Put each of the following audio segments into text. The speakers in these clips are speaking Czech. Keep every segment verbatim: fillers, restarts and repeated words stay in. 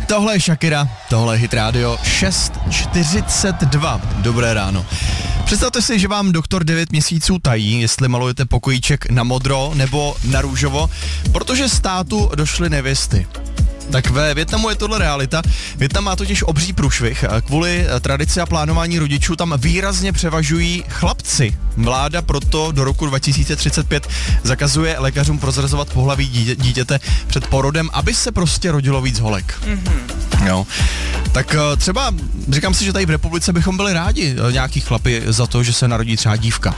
Tohle je Shakira, tohle je Hit Radio šest čtyřicet dva. Dobré ráno. Představte si, že vám doktor devět měsíců tají, jestli malujete pokojíček na modro nebo na růžovo, protože státu došly nevěsty. Tak ve Vietnamu je tohle realita. Vietnam má totiž obří průšvih. Kvůli tradici a plánování rodičů tam výrazně převažují chlapci. Vláda proto do roku dva tisíce třicet pět zakazuje lékařům prozrazovat pohlaví dítě, dítěte před porodem, aby se prostě rodilo víc holek. Mm-hmm. Jo. Tak třeba, říkám si, že tady v republice bychom byli rádi nějaký chlapi za to, že se narodí třeba dívka.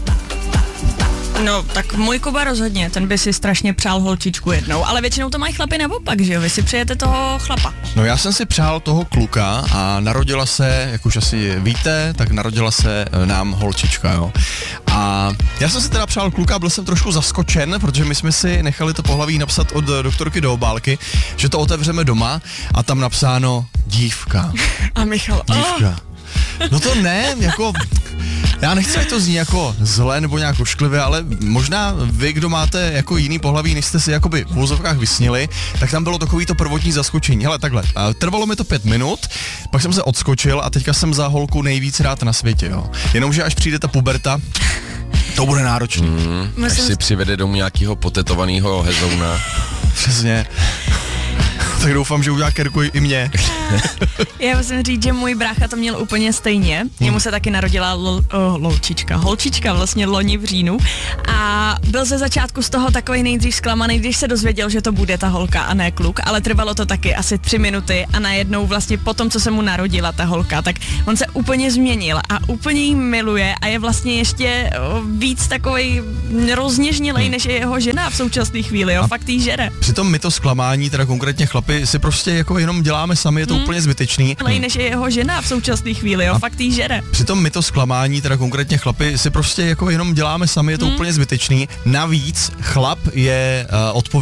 No, tak můj Kuba rozhodně, ten by si strašně přál holčičku jednou, ale většinou to mají chlapy naopak, že jo, vy si přijete toho chlapa. No já jsem si přál toho kluka a narodila se, jak už asi víte, tak narodila se nám holčička, jo. A já jsem si teda přál kluka a byl jsem trošku zaskočen, protože my jsme si nechali to pohlaví napsat od doktorky do obálky, že to otevřeme doma a tam napsáno dívka. A Michal, dívka. Oh. No to ne, jako... Já nechci, ať to zní jako zle nebo nějak ošklivě, ale možná vy, kdo máte jako jiný pohlaví, než jste si jakoby v úzovkách vysnili, tak tam bylo takový to prvotní zaskočení. Hele, takhle, trvalo mi to pět minut, pak jsem se odskočil a teďka jsem za holku nejvíc rád na světě, jo. Jenomže až přijde ta puberta, to bude náročný. Mm, až si přivede domů nějakýho potetovanýho hezouna. Přesně. Tak doufám, že udělá kerku i mě. Já musím říct, že můj brácha to měl úplně stejně. Jemu se taky narodila lol, oh, lolčička, holčička vlastně loni v říjnu. A byl ze začátku z toho takový nejdřív zklamaný, když se dozvěděl, že to bude ta holka a ne kluk, ale trvalo to taky asi tři minuty a najednou vlastně po tom, co se mu narodila ta holka, tak on se úplně změnil a úplně jí miluje a je vlastně ještě oh, víc takovej rozněžnělej, než je jeho žena v současné chvíli, jo, a fakt jí žere. Přitom my to zklamání, teda konkrétně chlapi, si prostě jako jenom děláme sami, je to hmm. úplně zbytečný. Lej, než je jeho žena v současné chvíli, jo, a fakt jí žere. Přitom my to zklamání, teda konkrétně chlapi, si prostě jako jenom děláme sami, je to hmm. úplně zbytečný. Navíc chlap je uh, odpovědný